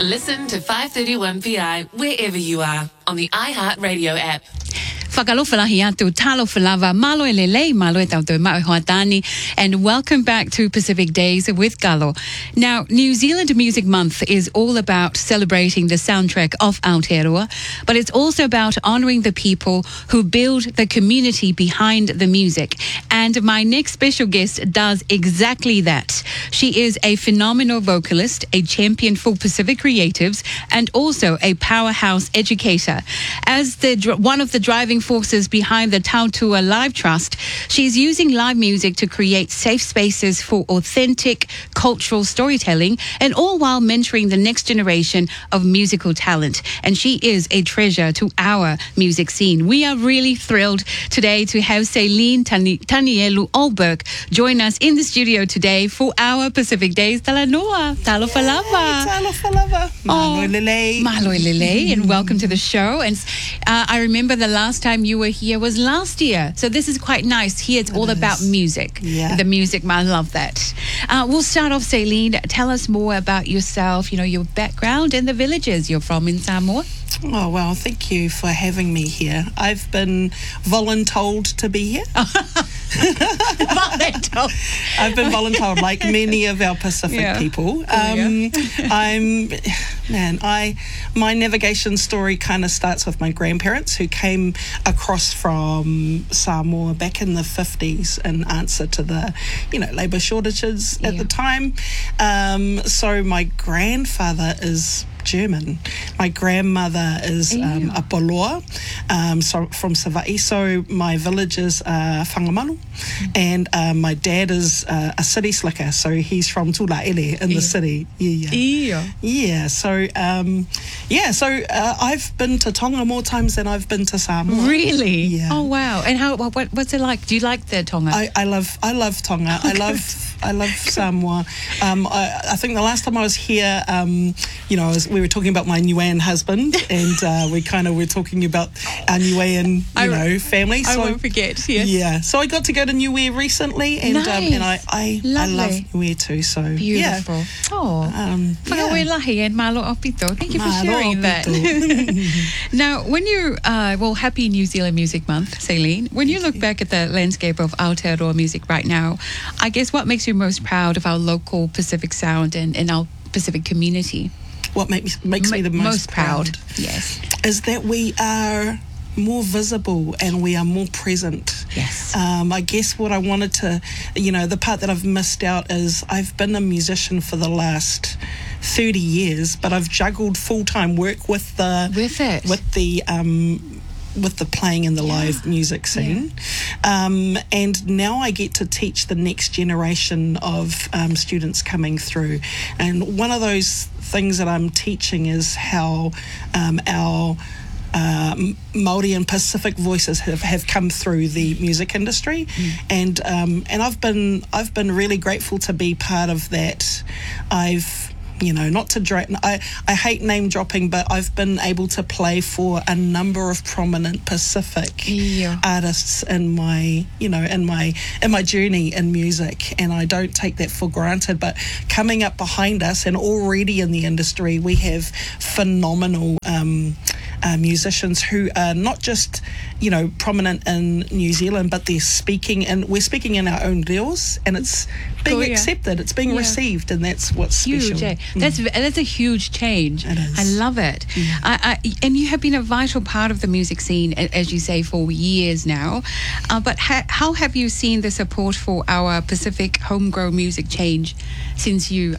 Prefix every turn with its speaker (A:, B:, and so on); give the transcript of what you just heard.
A: Listen to 531PI wherever you are on the iHeartRadio app.
B: And welcome back to Pacific Days with Galo. Now, New Zealand Music Month is all about celebrating the soundtrack of Aotearoa, but it's also about honouring the people who build the community behind the music. And my next special guest does exactly that. She is a phenomenal vocalist, a champion for Pacific creatives, and also a powerhouse educator. As one of the driving forces behind the Tautua Live Trust, she's using live music to create safe spaces for authentic cultural storytelling, and all while mentoring the next generation of musical talent. And she is a treasure to our music scene. We are really thrilled today to have Celine Tanielu Olberg join us in the studio today for our Pacific Days. Talanoa, talofalava.
C: Talofalava.
B: Malo Lele, and welcome to the show. And I remember the last time you were here was last year. So this is quite nice. Here it's all about music.
C: Yeah.
B: The music, I love that. We'll start off, Celine. Tell us more about yourself, your background and the villages you're from in Samoa.
C: Oh, well, thank you for having me here. I've been voluntold to be here. I've been voluntold, like many of our Pacific people. My navigation story kind of starts with my grandparents, who came across from Samoa back in the 50s in answer to the, labour shortages at the time. So my grandfather is German. My grandmother is a Poloa, from Savaii. So my village is Whangamanu, and my dad is a city slicker. So he's from Tulaele in the city. So I've been to Tonga more times than I've been to Samoa.
B: Really?
C: Yeah.
B: Oh wow! And what's it like? Do you like the Tonga?
C: I love Tonga. I love Samoa. I think the last time I was here, we were talking about my Niuean husband, and we were talking about our Niuean, family. So
B: I won't forget. Yes.
C: Yeah. So I got to go to Niue recently, and
B: nice.
C: I love Niue too. So
B: beautiful.
C: Yeah.
B: Oh. And malo opito. Thank you for sharing that. Now, when you happy New Zealand Music Month, Celine. When you look back at the landscape of Aotearoa music right now, I guess what makes you most proud of our local Pacific sound and our Pacific community?
C: What makes me the most proud?
B: Yes,
C: is that we are more visible and we are more present.
B: Yes.
C: I guess what I wanted to, the part that I've missed out is I've been a musician for the last 30 years, but I've juggled full-time work with the playing in the live music scene. And now I get to teach the next generation of students coming through. And one of those things that I'm teaching is how our Māori and Pacific voices have come through the music industry, and I've been really grateful to be part of that. Not to I hate name dropping, but I've been able to play for a number of prominent Pacific artists in my journey in music, and I don't take that for granted. But coming up behind us and already in the industry, we have phenomenal musicians who are not just prominent in New Zealand, but we're speaking in our own reos, and it's being accepted, it's being received, and that's what's
B: huge.
C: special.
B: That's a huge change.
C: It is.
B: I love it. And you have been a vital part of the music scene, as you say, for years now. But how have you seen the support for our Pacific homegrown music change since you